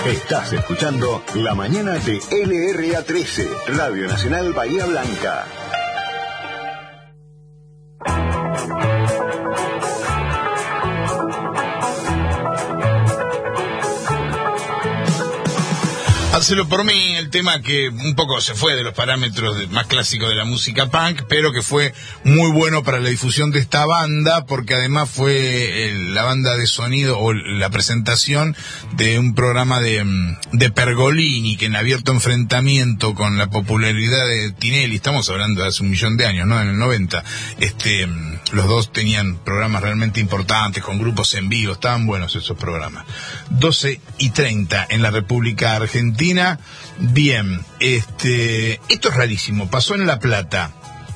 Estás escuchando La Mañana de LRA13, Radio Nacional Bahía Blanca. Hácelo por mí, el tema que un poco se fue de los parámetros más clásicos de la música punk, pero que fue muy bueno para la difusión de esta banda, porque además fue la banda de sonido o la presentación de un programa de Pergolini, que en abierto enfrentamiento con la popularidad de Tinelli, estamos hablando de hace 1.000.000 de años, ¿no? En el 90, los dos tenían programas realmente importantes, con grupos en vivo, estaban buenos esos programas. 12:30 en la República Argentina. Bien, esto es rarísimo, pasó en La Plata.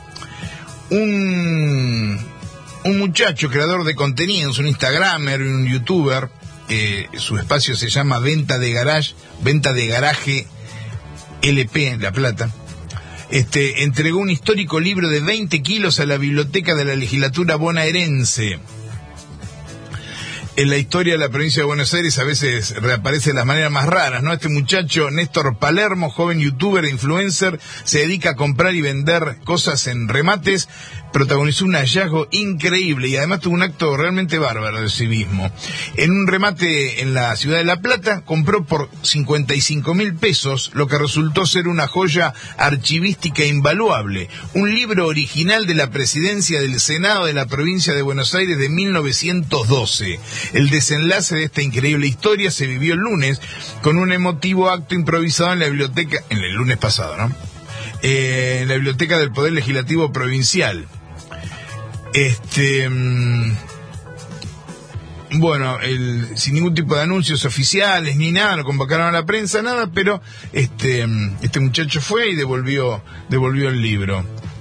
Un muchacho creador de contenidos, un instagramer, un youtuber, su espacio se llama Venta de Garaje LP en La Plata. Entregó un histórico libro de 20 kilos a la biblioteca de la legislatura bonaerense. En la historia de la provincia de Buenos Aires a veces reaparece de las maneras más raras, ¿no? Este muchacho, Néstor Palermo, joven youtuber e influencer, se dedica a comprar y vender cosas en remates, protagonizó un hallazgo increíble y además tuvo un acto realmente bárbaro de civismo. En un remate en la ciudad de La Plata, compró por 55.000 pesos, lo que resultó ser una joya archivística invaluable, un libro original de la presidencia del Senado de la provincia de Buenos Aires de 1912. El desenlace de esta increíble historia se vivió el lunes con un emotivo acto improvisado en la biblioteca, en el lunes pasado, ¿no? En la biblioteca del Poder Legislativo Provincial. Bueno, sin ningún tipo de anuncios oficiales ni nada, no convocaron a la prensa, nada, pero este muchacho fue y devolvió el libro.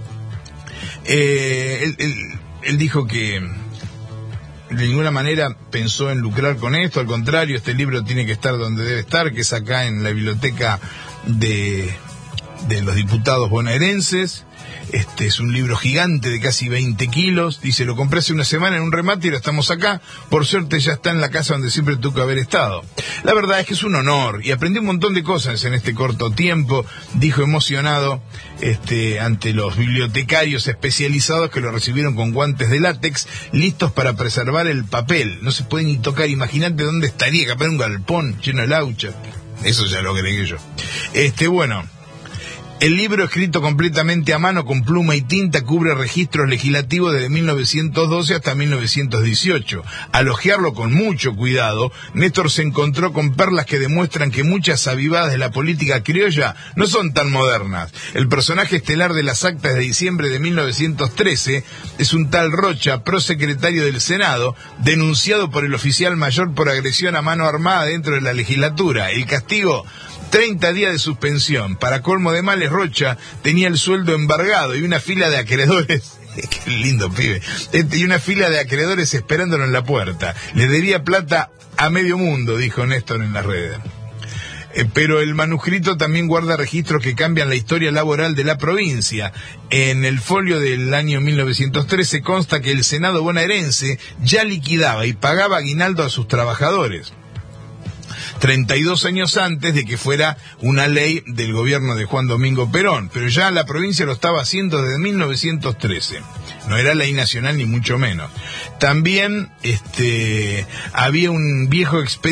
Él dijo que de ninguna manera pensó en lucrar con esto, al contrario, este libro tiene que estar donde debe estar, que es acá en la biblioteca de los diputados bonaerenses. Es un libro gigante de casi 20 kilos. Dice, lo compré hace una semana en un remate y lo estamos acá. Por suerte ya está en la casa donde siempre tuvo que haber estado. La verdad es que es un honor y aprendí un montón de cosas en este corto tiempo, dijo emocionado ante los bibliotecarios especializados que lo recibieron con guantes de látex, listos para preservar el papel. No se puede ni tocar, imagínate dónde estaría, capaz en un galpón lleno de laucha. Eso ya lo agregué yo. Bueno. El libro, escrito completamente a mano con pluma y tinta, cubre registros legislativos desde 1912 hasta 1918. Al hojearlo con mucho cuidado, Néstor se encontró con perlas que demuestran que muchas avivadas de la política criolla no son tan modernas. El personaje estelar de las actas de diciembre de 1913 es un tal Rocha, prosecretario del Senado, denunciado por el oficial mayor por agresión a mano armada dentro de la legislatura. El castigo: 30 días de suspensión. Para colmo de males, Rocha tenía el sueldo embargado y una fila de acreedores. Qué lindo pibe. Y una fila de acreedores esperándolo en la puerta. Le debía plata a medio mundo, dijo Néstor en las redes. Pero el manuscrito también guarda registros que cambian la historia laboral de la provincia. En el folio del año 1913 consta que el Senado bonaerense ya liquidaba y pagaba aguinaldo a sus trabajadores. 32 años antes de que fuera una ley del gobierno de Juan Domingo Perón, pero ya la provincia lo estaba haciendo desde 1913. No era ley nacional ni mucho menos. También había un viejo expediente